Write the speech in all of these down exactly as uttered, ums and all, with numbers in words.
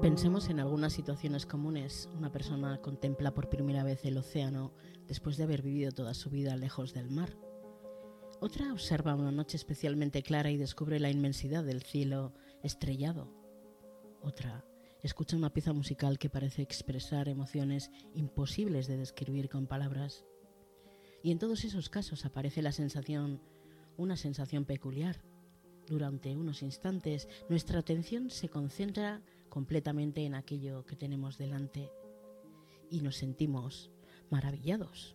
Pensemos en algunas situaciones comunes. Una persona contempla por primera vez el océano después de haber vivido toda su vida lejos del mar. Otra observa una noche especialmente clara y descubre la inmensidad del cielo estrellado. Otra escucha una pieza musical que parece expresar emociones imposibles de describir con palabras. Y en todos esos casos aparece la sensación, una sensación peculiar. Durante unos instantes, nuestra atención se concentra completamente en aquello que tenemos delante y nos sentimos maravillados.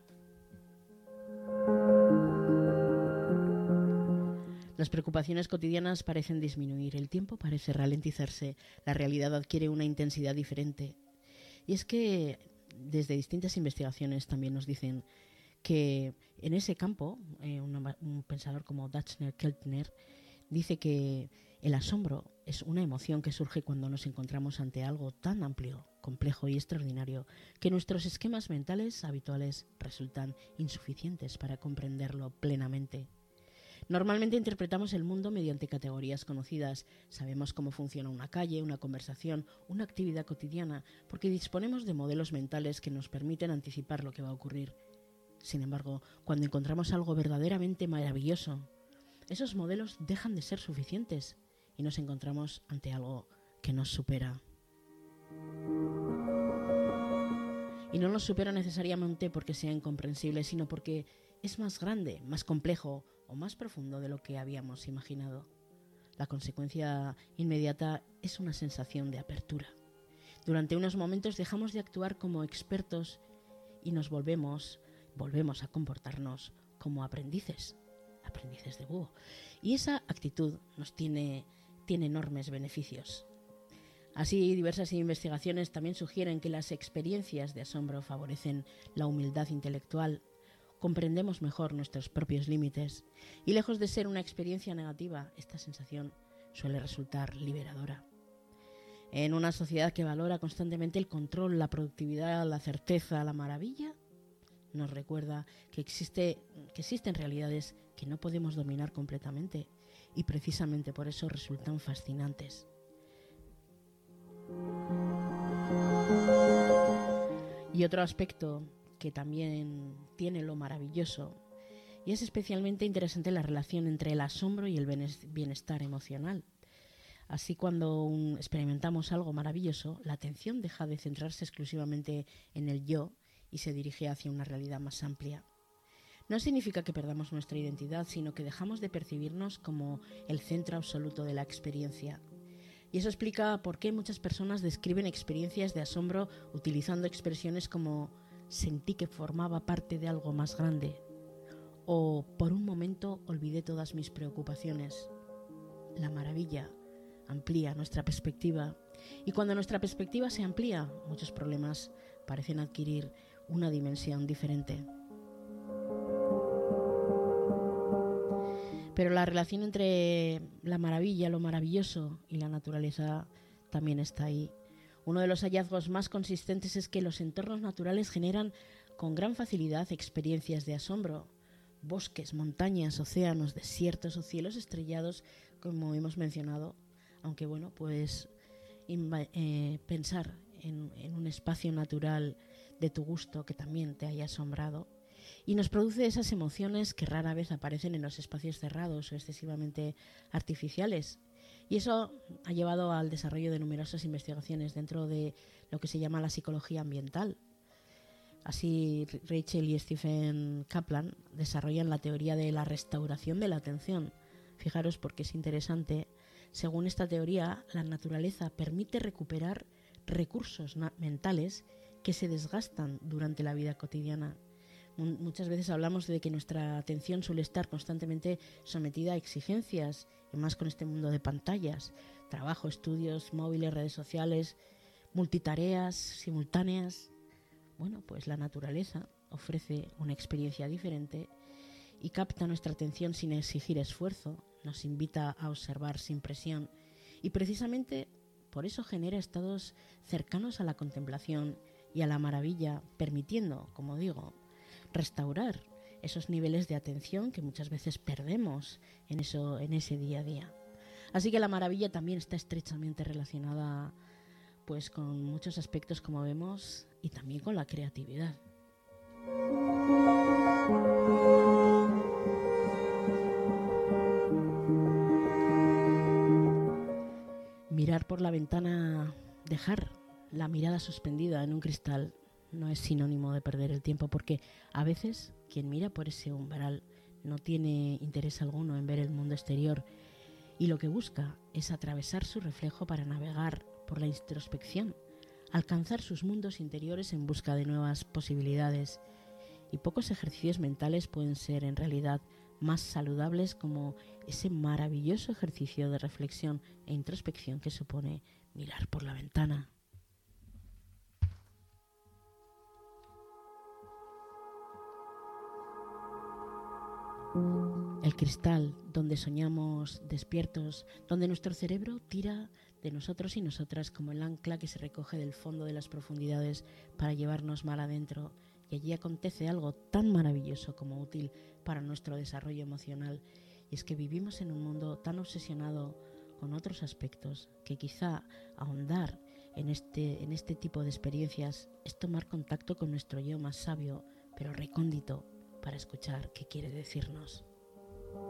Las preocupaciones cotidianas parecen disminuir, el tiempo parece ralentizarse, la realidad adquiere una intensidad diferente. Y es que desde distintas investigaciones también nos dicen que en ese campo, eh, un, un pensador como Daphne Keltner dice que el asombro es una emoción que surge cuando nos encontramos ante algo tan amplio, complejo y extraordinario que nuestros esquemas mentales habituales resultan insuficientes para comprenderlo plenamente. Normalmente interpretamos el mundo mediante categorías conocidas. Sabemos cómo funciona una calle, una conversación, una actividad cotidiana, porque disponemos de modelos mentales que nos permiten anticipar lo que va a ocurrir. Sin embargo, cuando encontramos algo verdaderamente maravilloso, esos modelos dejan de ser suficientes y nos encontramos ante algo que nos supera. Y no nos supera necesariamente porque sea incomprensible, sino porque es más grande, más complejo o más profundo de lo que habíamos imaginado. La consecuencia inmediata es una sensación de apertura. Durante unos momentos dejamos de actuar como expertos y nos volvemos, volvemos a comportarnos como aprendices. aprendices de búho. Y esa actitud nos tiene, tiene enormes beneficios. Así, diversas investigaciones también sugieren que las experiencias de asombro favorecen la humildad intelectual, comprendemos mejor nuestros propios límites y lejos de ser una experiencia negativa, esta sensación suele resultar liberadora. En una sociedad que valora constantemente el control, la productividad, la certeza, la maravilla, nos recuerda que, existe, que existen realidades que no podemos dominar completamente y precisamente por eso resultan fascinantes. Y otro aspecto que también tiene lo maravilloso, y es especialmente interesante la relación entre el asombro y el bienestar emocional. Así, cuando un, experimentamos algo maravilloso, la atención deja de centrarse exclusivamente en el yo y se dirige hacia una realidad más amplia. No significa que perdamos nuestra identidad, sino que dejamos de percibirnos como el centro absoluto de la experiencia. Y eso explica por qué muchas personas describen experiencias de asombro utilizando expresiones como «sentí que formaba parte de algo más grande» o «por un momento olvidé todas mis preocupaciones». La maravilla amplía nuestra perspectiva y cuando nuestra perspectiva se amplía, muchos problemas parecen adquirir una dimensión diferente. Pero la relación entre la maravilla, lo maravilloso y la naturaleza también está ahí. Uno de los hallazgos más consistentes es que los entornos naturales generan con gran facilidad experiencias de asombro. Bosques, montañas, océanos, desiertos o cielos estrellados, como hemos mencionado. Aunque bueno, pues inva- eh, pensar en, en un espacio natural de tu gusto que también te haya asombrado. Y nos produce esas emociones que rara vez aparecen en los espacios cerrados o excesivamente artificiales. Y eso ha llevado al desarrollo de numerosas investigaciones dentro de lo que se llama la psicología ambiental. Así, Rachel y Stephen Kaplan desarrollan la teoría de la restauración de la atención. Fijaros porque es interesante. Según esta teoría, la naturaleza permite recuperar recursos mentales que se desgastan durante la vida cotidiana. Muchas veces hablamos de que nuestra atención suele estar constantemente sometida a exigencias, y más con este mundo de pantallas, trabajo, estudios, móviles, redes sociales, multitareas simultáneas. Bueno, pues la naturaleza ofrece una experiencia diferente y capta nuestra atención sin exigir esfuerzo, nos invita a observar sin presión y precisamente por eso genera estados cercanos a la contemplación y a la maravilla, permitiendo, como digo, restaurar esos niveles de atención que muchas veces perdemos en, eso, en ese día a día. Así que la maravilla también está estrechamente relacionada pues con muchos aspectos, como vemos, y también con la creatividad. Mirar por la ventana, dejar la mirada suspendida en un cristal, no es sinónimo de perder el tiempo, porque a veces quien mira por ese umbral no tiene interés alguno en ver el mundo exterior y lo que busca es atravesar su reflejo para navegar por la introspección, alcanzar sus mundos interiores en busca de nuevas posibilidades. Y pocos ejercicios mentales pueden ser en realidad más saludables como ese maravilloso ejercicio de reflexión e introspección que supone mirar por la ventana. El cristal donde soñamos despiertos, donde nuestro cerebro tira de nosotros y nosotras como el ancla que se recoge del fondo de las profundidades para llevarnos mar adentro, y allí acontece algo tan maravilloso como útil para nuestro desarrollo emocional, y es que vivimos en un mundo tan obsesionado con otros aspectos que quizá ahondar en este, en este tipo de experiencias es tomar contacto con nuestro yo más sabio, pero recóndito, para escuchar qué quiere decirnos.